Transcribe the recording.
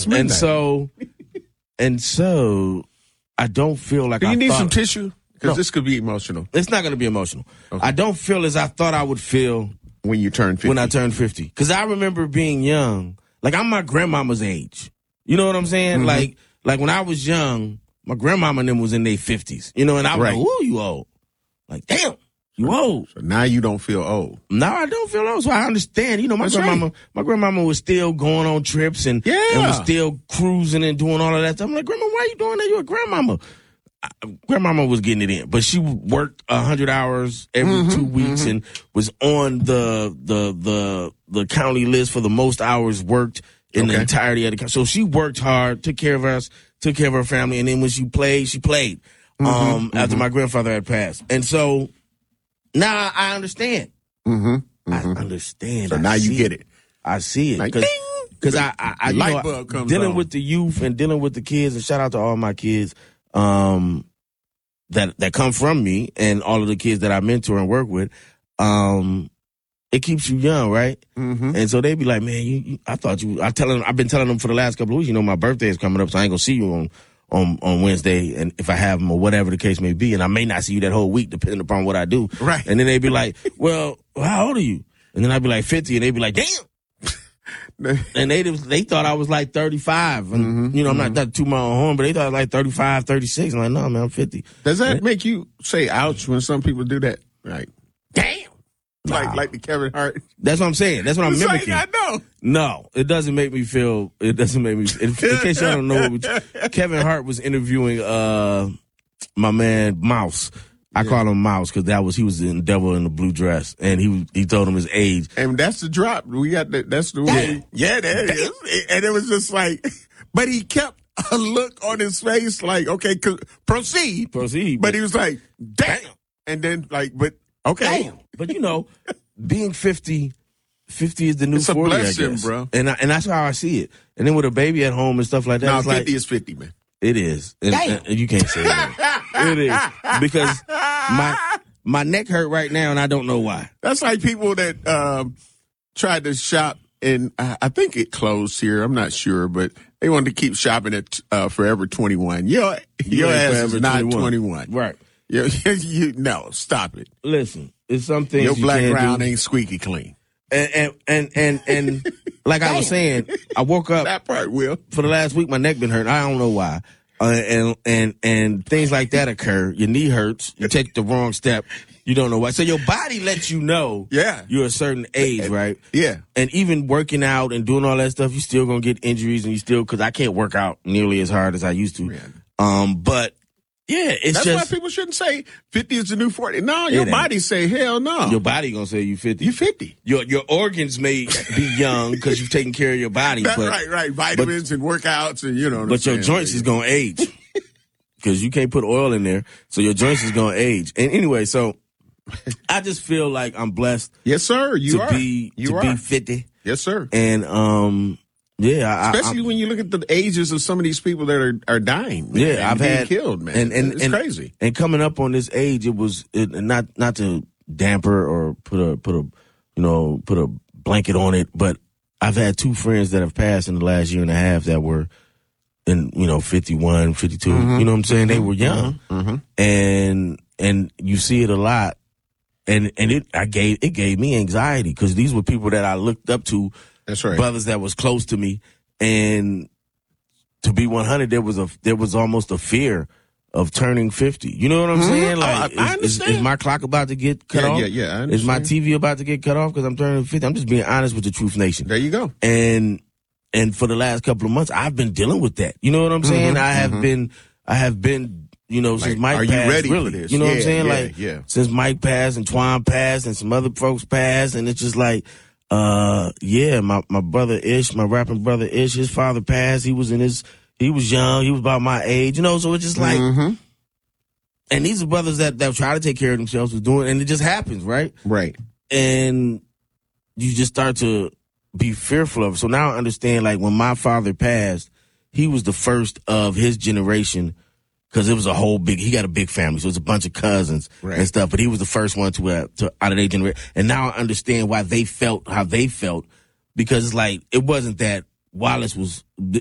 Past midnight. And so I don't feel like Do you need some tissue? Because this could be emotional. It's not going to be emotional. Okay. I don't feel as I thought I would feel when you turn 50. When I turned 50. Because I remember being young. Like, I'm my grandmama's age. You know what I'm saying? Mm-hmm. Like when I was young, my grandmama and them was in their 50s. You know, and I was like, ooh, you old. Like, damn, you old. So now you don't feel old. Now I don't feel old. So I understand. You know, my grandmama was still going on trips and was still cruising and doing all of that stuff. I'm like, Grandma, why are you doing that? You're a grandmama. Grandmama was getting it in, but she worked 100 hours every 2 weeks and was on the county list for the most hours worked in the entirety of the county. So she worked hard, took care of us, took care of her family, and then when she played after my grandfather had passed. And so now I understand. I understand. So now you get it. I see it. Like, because I light bulb comes dealing on. with the youth and dealing with the kids, and shout out to all my kids that come from me and all of the kids that I mentor and work with. It keeps you young, right? And so they be like, man, I've been telling them for the last couple of weeks, you know, my birthday is coming up, so I ain't gonna see you on Wednesday, and if I have them or whatever the case may be, and I may not see you that whole week depending upon what I do. Right. And then they be like, well, how old are you? And then I'd be like 50, and they'd be like, damn. And they thought I was like 35. And, you know, I'm not too my own horn, but they thought I was like 35, 36. I'm like, no, man, I'm 50. Does that make you say ouch when some people do that? Like, damn. Like the Kevin Hart. That's what I'm saying. That's what I'm mimicking. I know. No, it doesn't make me feel. It doesn't make me. In case y'all don't know, Kevin Hart was interviewing my man Mouse. I call him Mouse because he was in Devil in the Blue Dress, and he told him his age. And that's the drop. We got that. That's the way. Yeah, there it is. And it was just like, but he kept a look on his face like, okay, proceed. But he was like, damn. And then like, but okay. Damn. But you know, being 50 is the new it's 40, a blessing, I guess. bro. And that's how I see it. And then with a baby at home and stuff like that. No, it's 50 like, is 50, man. It is. And you can't say that. It is. Because my neck hurt right now, and I don't know why. That's like people that tried to shop, and I think it closed here. I'm not sure, but they wanted to keep shopping at Forever 21. Your ass is not 21. Right. No, stop it. Listen, it's some things your you black can't ground do. ain't squeaky clean. And like I was saying, I woke up that part, Will. For the last week, my neck been hurting. I don't know why. And things like that occur. Your knee hurts. You take the wrong step. You don't know why. So your body lets you know you're a certain age, right? Yeah. And even working out and doing all that stuff, you still gonna get injuries, and because I can't work out nearly as hard as I used to. Yeah. But yeah, that's why people shouldn't say 50 is the new 40. No, your body say hell no. Your body gonna say you 50. You 50. Your organs may be young because you've taken care of your body. But, right. Vitamins and workouts and you know. But your joints is gonna age because you can't put oil in there, so your joints is gonna age. And anyway, so I just feel like I'm blessed. Yes, sir. To be 50. Yes, sir. And yeah, especially when you look at the ages of some of these people that are dying. Man, yeah, I've had killed, man. And it's crazy. And coming up on this age, it was not to damper or put a blanket on it, but I've had two friends that have passed in the last year and a half that were in 51, 52. You know what I'm saying? They were young, and you see it a lot, and it gave me anxiety because these were people that I looked up to. That's right. Brothers that was close to me, and to be 100, there was almost a fear of turning 50. You know what I'm saying? Like, I understand. Is my clock about to get cut off? Yeah, I understand. Is my TV about to get cut off because I'm turning 50? I'm just being honest with the Truth Nation. There you go. And for the last couple of months, I've been dealing with that. You know what I'm saying? I have been, since Mike are passed. You ready really? For this? You know what I'm saying? Since Mike passed and Twan passed and some other folks passed, and it's just like. My brother Ish, my rapping brother Ish, his father passed. He was young. He was about my age, so it's just like, and these are brothers that try to take care of themselves, was doing, and it just happens, right? Right. And you just start to be fearful of it. So now I understand, like, when my father passed, he was the first of his generation. Because it was he got a big family, so it's a bunch of cousins and stuff. But he was the first one to out of their generation. And now I understand why they felt how they felt, because it's like it wasn't that Wallace was